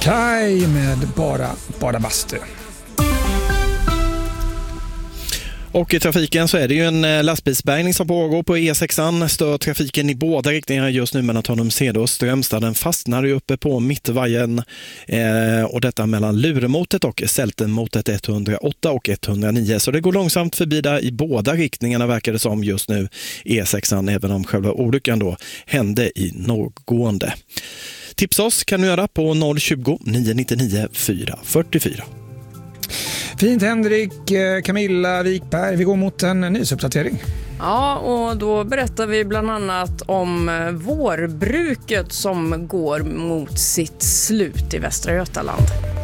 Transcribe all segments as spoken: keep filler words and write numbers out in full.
Kaj med Bara Bada Bastu. Och i trafiken så är det ju en lastbilsbärgning som pågår på E sexan. Stör trafiken i båda riktningar just nu mellan Tanumshede och Strömstad. Den fastnar ju uppe på mittvajen eh, och detta mellan Luremotet och Sältenmotet etthundraåtta och etthundranio. Så det går långsamt förbi där i båda riktningarna verkar det som just nu E sexan, även om själva olyckan då hände i norrgående. Tipsa oss kan du göra på noll tjugo, nio nittionio, fyra fyrtiofyra. Fint Henrik, Camilla Wikberg, vi går mot en nyhetsuppdatering. Ja, och då berättar vi bland annat om vårbruket som går mot sitt slut i Västra Götaland.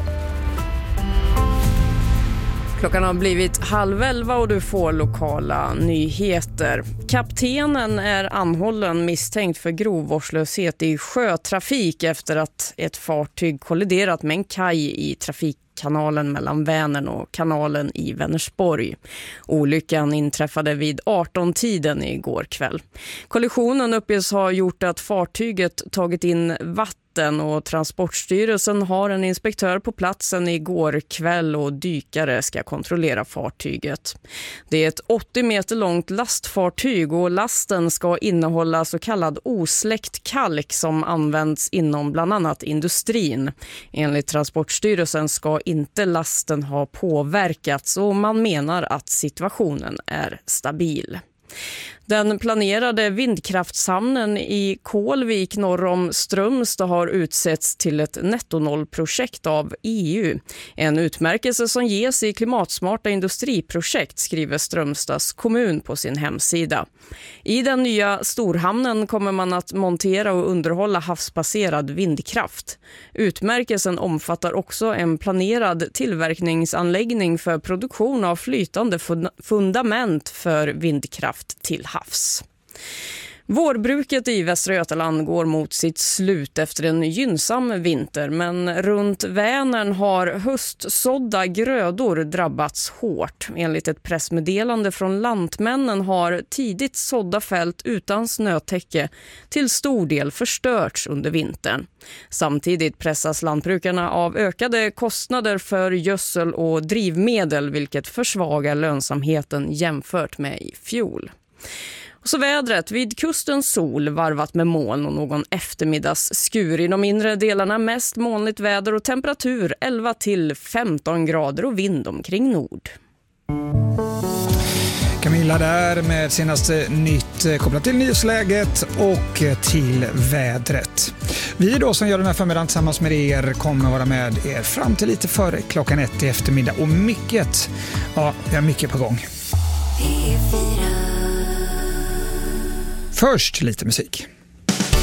Klockan har blivit halv elva och du får lokala nyheter. Kaptenen är anhållen misstänkt för grov vårdslöshet i sjötrafik efter att ett fartyg kolliderat med en kaj i trafikkanalen mellan Vänern och kanalen i Vänersborg. Olyckan inträffade vid arton-tiden igår kväll. Kollisionen uppges ha gjort att fartyget tagit in vatten och Transportstyrelsen har en inspektör på platsen igår kväll och dykare ska kontrollera fartyget. Det är ett åttio meter långt lastfartyg och lasten ska innehålla så kallad osläckt kalk som används inom bland annat industrin. Enligt Transportstyrelsen ska inte lasten ha påverkats och man menar att situationen är stabil. Den planerade vindkraftshamnen i Kålvik norr om Strömstad har utsetts till ett nettonollprojekt av E U. En utmärkelse som ges i klimatsmarta industriprojekt, skriver Strömstads kommun på sin hemsida. I den nya storhamnen kommer man att montera och underhålla havsbaserad vindkraft. Utmärkelsen omfattar också en planerad tillverkningsanläggning för produktion av flytande fundament för vindkraft till havs. Vårbruket i Västra Götaland går mot sitt slut efter en gynnsam vinter, men runt Vänern har höstsådda grödor drabbats hårt. Enligt ett pressmeddelande från Lantmännen har tidigt sådda fält utan snötäcke till stor del förstörts under vintern. Samtidigt pressas lantbrukarna av ökade kostnader för gödsel och drivmedel, vilket försvagar lönsamheten jämfört med i fjol. Och så vädret, vid kusten sol varvat med moln och någon eftermiddagsskur. I de inre delarna mest molnigt väder och temperatur elva till femton grader och vind omkring nord. Camilla där med senaste nytt kopplat till nyhetsläget och till vädret. Vi då som gör den här förmiddagen tillsammans med er kommer vara med er fram till lite före klockan ett i eftermiddag. Och mycket, ja, vi har mycket på gång. Först lite musik.